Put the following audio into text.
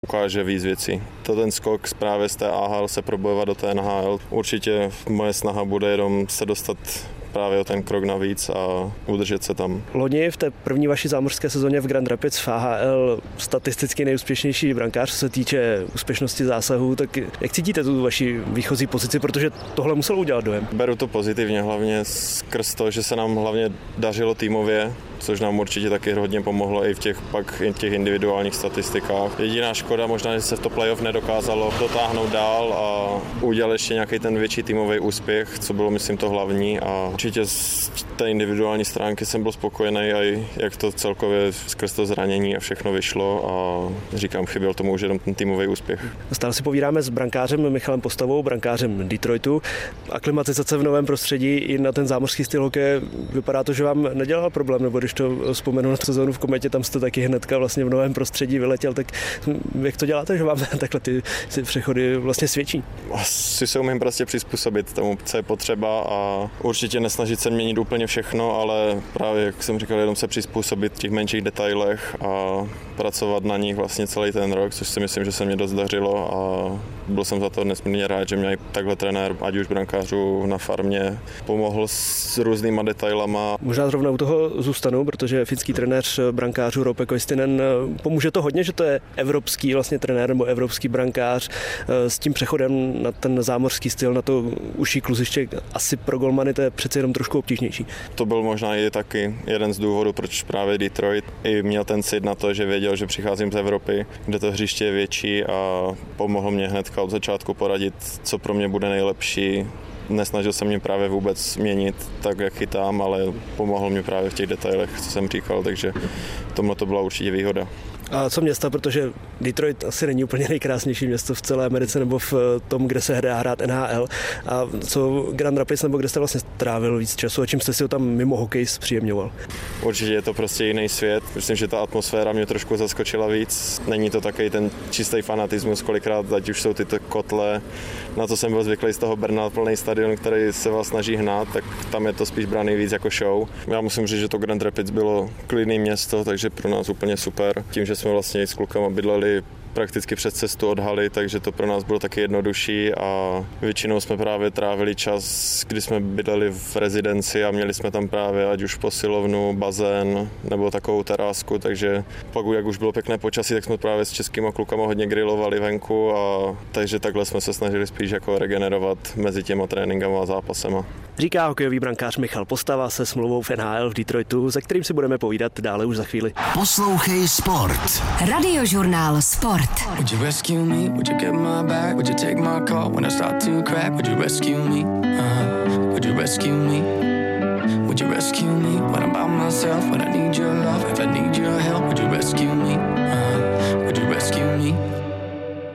ukáže víc věcí. To ten skok právě z té AHL se probojovat do té NHL. Určitě moje snaha bude jenom se dostat právě o ten krok navíc a udržet se tam. Loni v té první vaší zámořské sezóně v Grand Rapids v AHL statisticky nejúspěšnější brankář, co se týče úspěšnosti zásahů, tak jak cítíte tu vaši výchozí pozici, protože tohle muselo udělat dojem? Beru to pozitivně, hlavně skrz to, že se nám hlavně dařilo týmově, což nám určitě taky hodně pomohlo i v těch individuálních statistikách. Jediná škoda možná, že se v to playoff nedokázalo dotáhnout dál a udělat ještě nějaký ten větší týmový úspěch, co bylo myslím to hlavní, a určitě z té individuální stránky jsem byl spokojený a jak to celkově skrz to zranění a všechno vyšlo a říkám, chyběl tomu už jenom ten týmový úspěch. Stále si povídáme s brankářem Michalem Postavou, brankářem Detroitu. Aklimatizace v novém prostředí i na ten zámořský styl hokeje, vypadá to, že vám nedělá problém, nebo když to vzpomenu na sezónu v Kometě, tam jste taky hnedka vlastně v novém prostředí vyletěl, tak jak to děláte, že vám takhle ty přechody vlastně svědčí? Asi se umím prostě přizpůsobit tomu, co je potřeba a určitě nesnažit se měnit úplně všechno, ale právě, jak jsem říkal, jenom se přizpůsobit v těch menších detailech a pracovat na nich vlastně celý ten rok, což si myslím, že se mě dost dařilo a byl jsem za to nesmírně rád, že mě takhle trenér, ať už brankářů na farmě, pomohl s různýma detailama. Možná zrovna u toho zůstanu, protože finský trenér brankářů Roope Koistinen, pomůže to hodně, že to je evropský vlastně trenér nebo evropský brankář s tím přechodem na ten zámořský styl, na to užší kluziště, asi pro golmany to je přece jenom trošku obtížnější. To byl možná i taky jeden z důvodů, proč právě Detroit i měl ten cit na to, že věděl, že přicházím z Evropy, kde to hřiště je větší a pomohl mě hnedka od začátku poradit, co pro mě bude nejlepší. Nesnažil se mě právě vůbec měnit tak, jak chytám, ale pomohl mě právě v těch detailech, co jsem říkal, takže tomhle to byla určitě výhoda. A co města, protože Detroit asi není úplně nejkrásnější město v celé Americe nebo v tom, kde se dá hrát NHL. A co Grand Rapids, nebo kde jste vlastně trávil víc času a čím jste si ho tam mimo hokej zpříjemňoval? Určitě je to prostě jiný svět. Myslím, že ta atmosféra mě trošku zaskočila víc. Není to takový ten čistý fanatismus, kolikrát, ať už jsou tyto kotle, na co jsem byl zvyklý z toho Brna, plný stadion, který se vás snaží hnát, tak tam je to spíš braný víc jako show. Já musím říct, že to Grand Rapids bylo klidné město, takže pro nás úplně super. Tím, že jsme vlastně s klukama bydleli prakticky přes cestu od haly, takže to pro nás bylo taky jednodušší a většinou jsme právě trávili čas, kdy jsme bydleli v rezidenci a měli jsme tam právě ať už posilovnu, bazén nebo takovou terásku, takže pak, jak už bylo pěkné počasí, tak jsme právě s českýma klukama hodně grilovali venku a takže takhle jsme se snažili spíš jako regenerovat mezi těma tréninkama a zápasema. Říká hokejový brankář Michal Postava se smlouvou v NHL v Detroitu, se kterým si budeme povídat dále už za chvíli. Poslouchej Sport. Radiožurnál Sport. Would you rescue me? Would you get my back? Would you take my call when I start to crack? Would you rescue me? Would you rescue me? Would you rescue me when I'm by myself? When I need your love, if I need your